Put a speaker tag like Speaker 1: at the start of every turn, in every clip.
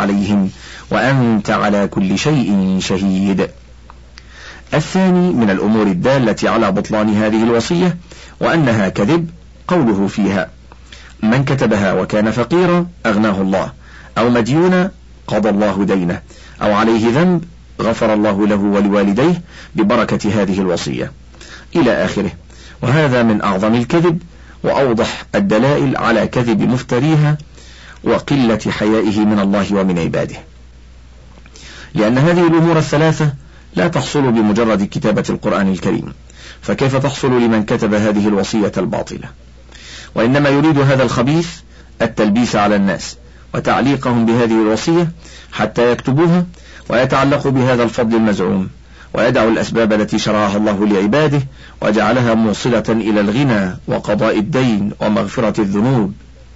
Speaker 1: عليهم وأنت على كل شيء شهيد. الثاني من الأمور الدالة على بطلان هذه الوصية وأنها كذب قوله فيها: من كتبها وكان فقيرا أغناه الله، أو مديونا قضى الله دينه، أو عليه ذنب غفر الله له ولوالديه ببركة هذه الوصية إلى آخره. وهذا من أعظم الكذب وأوضح الدلائل على كذب مفتريها وقلة حيائه من الله ومن عباده، لأن هذه الأمور الثلاثة لا تحصل بمجرد كتابة القرآن الكريم، فكيف تحصل لمن كتب هذه الوصية الباطلة؟ وإنما يريد هذا الخبيث التلبيس على الناس وتعليقهم بهذه الوصية حتى يكتبوها ويتعلقوا بهذا الفضل المزعوم، ويدعوا الأسباب التي شرعها الله لعباده وجعلها موصلة إلى الغنى وقضاء الدين ومغفرة الذنوب،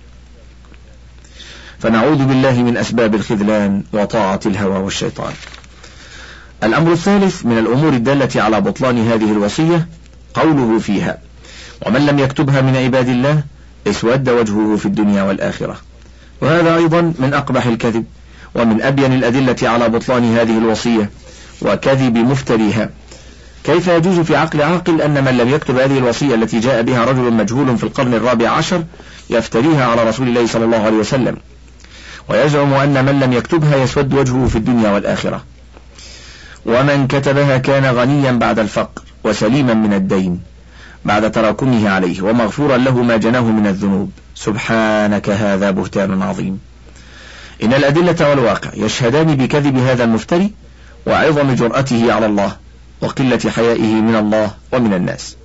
Speaker 1: فنعوذ بالله من أسباب الخذلان وطاعة الهوى والشيطان. الأمر الثالث من الأمور الدالة على بطلان هذه الوصية قوله فيها: ومن لم يكتبها من عباد الله اسود وجهه في الدنيا والآخرة. وهذا أيضا من أقبح الكذب ومن أبين الأدلة على بطلان هذه الوصية وكذب مفتريها. كيف يجوز في عقل عاقل أن من لم يكتب هذه الوصية التي جاء بها رجل مجهول في القرن 14 يفتريها على رسول الله صلى الله عليه وسلم، ويزعم أن من لم يكتبها يسود وجهه في الدنيا والآخرة؟ ومن كتبها كان غنيا بعد الفقر وسليما من الدين بعد تراكمه عليه ومغفورا له ما جناه من الذنوب. سبحانك، هذا بهتان عظيم. إن الأدلة والواقع يشهدان بكذب هذا المفتري وعظم جرأته على الله وقلة حيائه من الله ومن الناس.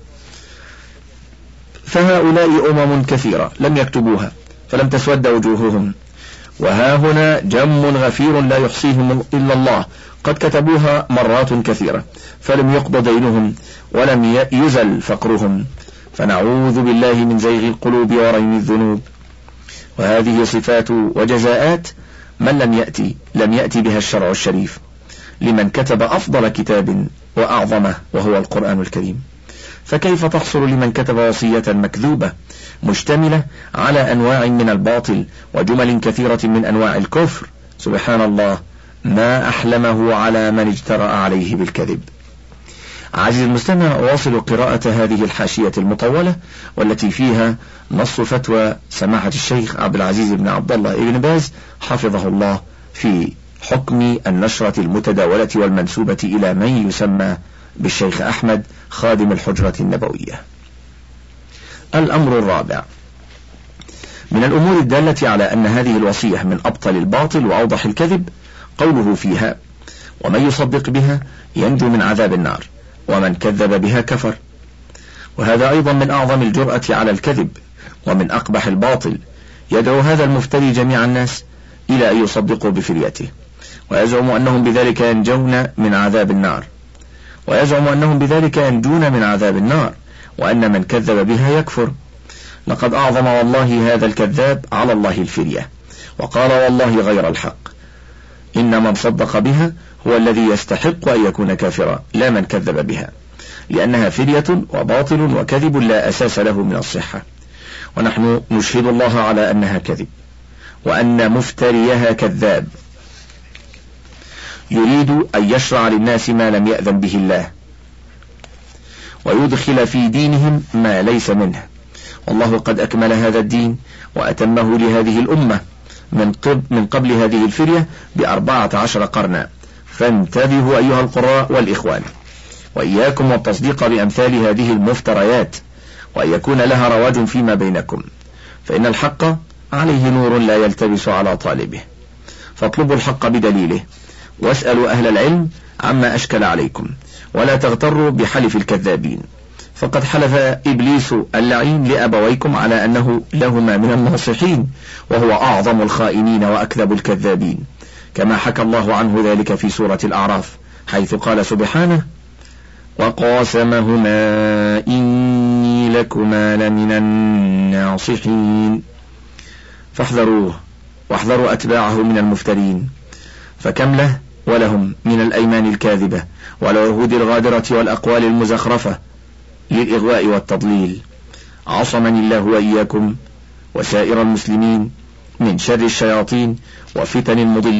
Speaker 1: فهؤلاء أمم كثيرة لم يكتبوها فلم تسود وجوههم، وها هنا جم غفير لا يحصيهم إلا الله قد كتبوها مرات كثيرة فلم يقضى دينهم ولم يزل فقرهم، فنعوذ بالله من زيغ القلوب ورين الذنوب. وهذه صفات وجزاءات من لم يأتي بها الشرع الشريف لمن كتب أفضل كتاب وأعظمه وهو القرآن الكريم. فكيف تحصل لمن كتب وصية مكذوبة مشتملة على أنواع من الباطل وجمل كثيرة من أنواع الكفر؟ سبحان الله، ما أحلمه على من اجترأ عليه بالكذب. عزيزي المستمع، أواصل قراءة هذه الحاشية المطولة والتي فيها نص فتوى سماحة الشيخ عبد العزيز بن عبد الله ابن باز حفظه الله في حكم النشرة المتداولة والمنسوبة إلى من يسمى بالشيخ أحمد خادم الحجرة النبوية. الأمر الرابع من الأمور الدالة على أن هذه الوصية من أبطل الباطل وأوضح الكذب قوله فيها: ومن يصدق بها ينجو من عذاب النار ومن كذب بها كفر. وهذا أيضا من أعظم الجرأة على الكذب ومن أقبح الباطل. يدعو هذا المفتري جميع الناس إلى أن يصدقوا بفريته، ويزعم أنهم بذلك ينجون من عذاب النار، وأن من كذب بها يكفر. لقد أعظم والله هذا الكذاب على الله الفرية، وقال والله غير الحق. إن من صدق بها هو الذي يستحق أن يكون كافرا لا من كذب بها، لأنها فرية وباطل وكذب لا أساس له من الصحة. ونحن نشهد الله على أنها كذب وأن مفتريها كذاب يريد أن يشرع للناس ما لم يأذن به الله ويدخل في دينهم ما ليس منه، والله قد أكمل هذا الدين وأتمه لهذه الأمة من قبل هذه الفرية ب14 قرنا. فانتبهوا أيها القراء والإخوان، وإياكم والتصديق بأمثال هذه المفتريات، وأن يكون لها رواج فيما بينكم، فإن الحق عليه نور لا يلتبس على طالبه. فاطلبوا الحق بدليله، واسألوا أهل العلم عما أشكل عليكم، ولا تغتروا بحلف الكذابين، فقد حلف إبليس اللعين لأبويكم على أنه لهما من الناصحين، وهو أعظم الخائنين وأكذب الكذابين، كما حكى الله عنه ذلك في سورة الأعراف حيث قال سبحانه: وقاسمهما إني لكما لمن الناصحين. فاحذروه واحذروا أتباعه من المفترين، فكم له ولهم من الأيمان الكاذبة والعهود الغادرة والأقوال المزخرفة للإغواء والتضليل. عصمني الله وإياكم وسائر المسلمين من شر الشياطين وفتن المضلين.